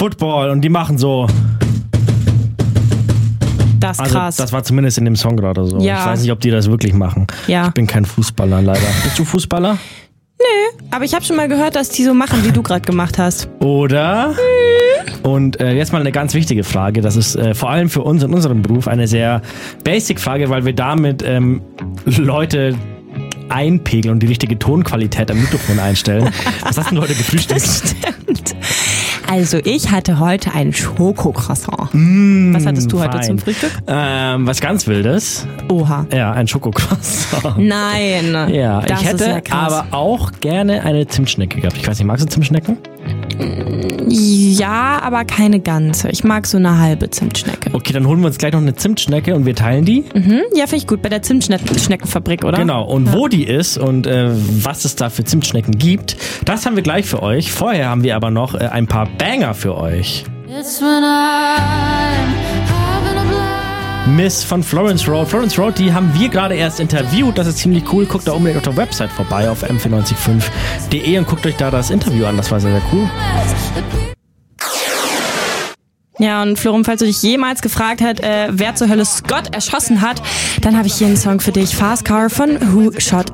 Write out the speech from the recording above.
Football und die machen so. Das ist krass. Das war zumindest in dem Song gerade so. Ja. Ich weiß nicht, ob die das wirklich machen. Ja. Ich bin kein Fußballer leider. Bist du Fußballer? Nö, aber ich habe schon mal gehört, dass die so machen, wie du gerade gemacht hast. Oder? Und jetzt mal eine ganz wichtige Frage. Das ist vor allem für uns in unserem Beruf eine sehr basic Frage, weil wir damit Leute einpegeln und die richtige Tonqualität am Mikrofon einstellen. Was hast denn du heute gefrühstückt? Das stimmt. Also ich hatte heute ein Schokocroissant. Was hattest du heute zum Frühstück? Was ganz Wildes. Oha. Ja, ein Schokocroissant. Nein. Ja, das ich hätte ist ja krass. aber auch gerne eine Zimtschnecke gehabt. Ich weiß nicht, magst du Zimtschnecken? Ja, aber keine ganze. Ich mag so eine halbe Zimtschnecke. Okay, dann holen wir uns gleich noch eine Zimtschnecke und wir teilen die. Ja, finde ich gut. Bei der Zimtschneckenfabrik, oder? Genau, und wo die ist und was es da für Zimtschnecken gibt, das haben wir gleich für euch. Vorher haben wir aber noch ein paar Banger für euch. Miss von Florence Road. Florence Road, die haben wir gerade erst interviewt. Das ist ziemlich cool. Guckt da unbedingt auf der Website vorbei auf m495.de und guckt euch da das Interview an. Das war sehr, sehr cool. Ja, und Florum, falls du dich jemals gefragt hast, wer zur Hölle Scott erschossen hat, dann habe ich hier einen Song für dich. Fast Car von Who Shot